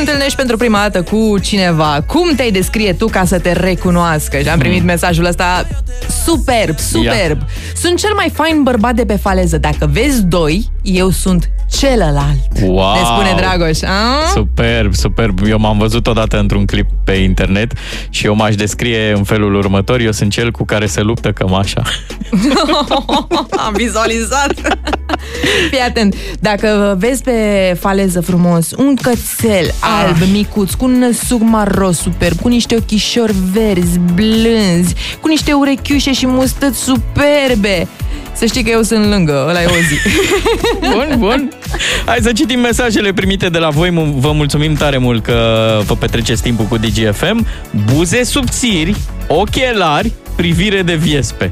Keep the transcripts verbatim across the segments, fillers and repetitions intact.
întâlnești pentru prima dată cu cineva, cum te-ai descrie tu ca să te recunoască? Și am primit mm. mesajul ăsta superb, superb. Ia. Sunt cel mai fain bărbat de pe faleză. Dacă vezi doi, eu sunt celălalt. Wow. Ne spune Dragoș. A? Superb, superb. Eu m-am văzut odată într-un clip pe internet și eu m-aș descrie în felul următor. Eu sunt cel cu care se luptă cămașa. Am vizualizat. Fii atent. Dacă vezi pe faleză frumos un cățel alb, ah. micuț, cu un năsuc maro superb, cu niște ochișori verzi, blânzi, cu niște urechiușe și mustăți superbe, să știi că eu sunt lângă, ăla e o zi. Bun, bun. Hai să citim mesajele primite de la voi. Vă mulțumim tare mult că vă petreceți timpul cu D G F M. Buze subțiri, ochelari, privire de viespe.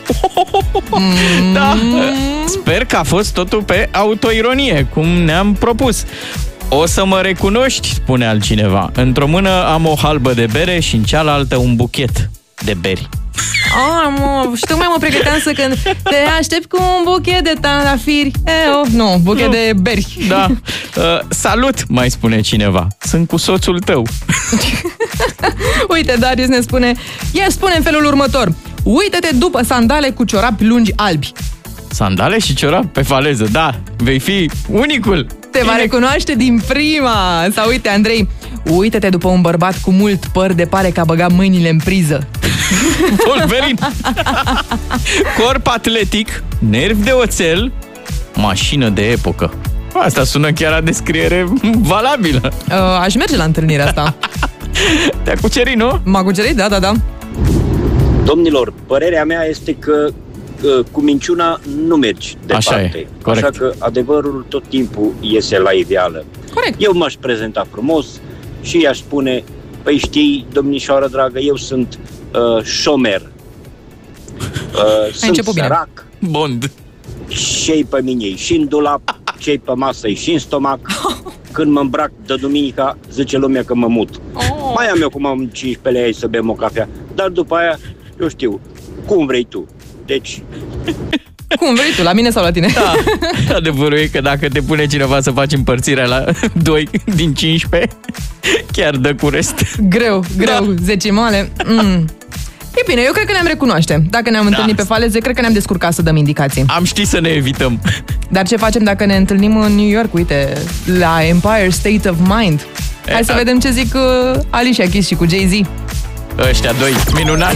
Da. Sper că a fost totul pe autoironie, cum ne-am propus. O să mă recunoști, spune altcineva. Într-o mână am o halbă de bere și în cealaltă un buchet de beri. Ah, mă, și tocmai mă pregăteam să când te aștept cu un buchet de trandafiri. E, oh, nu, buchet nu. de beri. Da. Uh, salut, mai spune cineva. Sunt cu soțul tău. Uite, Darius ne spune, ea spune în felul următor: uită-te după sandale cu ciorapi lungi albi. Sandale și ciorapi pe faleză, da, vei fi unicul. Te va recunoaște din prima. Sau uite, Andrei, uită-te după un bărbat cu mult păr, de pare că a băgat mâinile în priză. Wolverine. Corp atletic, nervi de oțel, mașină de epocă. Asta sună chiar a descriere valabilă. uh, Aș merge la întâlnirea asta. Te-a cucerit, nu? M-a cucerit, da, da, da. Domnilor, părerea mea este că cu minciuna nu mergi departe. Așa e, corect. Așa că adevărul tot timpul iese la iveală. Corect. Eu m-aș prezenta frumos și i-aș spune: păi știi, domnișoară dragă, eu sunt uh, șomer, uh, sunt sărac, Bond. ce-i pe mine și în dulap, ce-i pe masă și în stomac. Când mă îmbrac de duminica, zice lumea că mă mut. Oh. Mai am eu cum am cincisprezece lei să bem o cafea, dar după aia, eu știu, cum vrei tu. Deci... Cum vrei tu, la mine sau la tine? Da, adevărul e că dacă te pune cineva să faci împărțirea la doi din cincisprezece, chiar dă cu rest. Greu, greu, da. Zecimale. Mm. E bine, eu cred că ne-am recunoaște. Dacă ne-am da. întâlnit pe faleze, cred că ne-am descurcat să dăm indicații. Am ști să ne evităm. Dar ce facem dacă ne întâlnim în New York, uite, la Empire State of Mind? Hai e, să a... vedem ce zic uh, Alicia Keys și cu Jay-Z. Ăștia doi, minunați.